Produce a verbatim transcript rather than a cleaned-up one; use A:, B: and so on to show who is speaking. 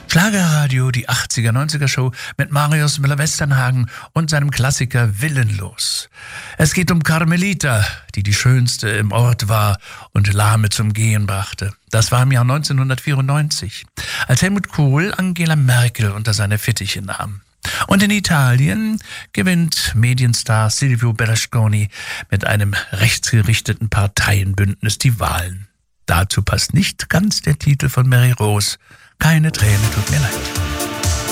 A: Schlagerradio, die achtziger-neunziger-Show mit Marius Müller-Westernhagen und seinem Klassiker Willenlos. Es geht um Carmelita, die die Schönste im Ort war und Lahme zum Gehen brachte. Das war im Jahr neunzehnhundertvierundneunzig, als Helmut Kohl Angela Merkel unter seine Fittiche nahm. Und in Italien gewinnt Medienstar Silvio Berlusconi mit einem rechtsgerichteten Parteienbündnis die Wahlen. Dazu passt nicht ganz der Titel von Mary Rose. Keine Träne, tut mir leid.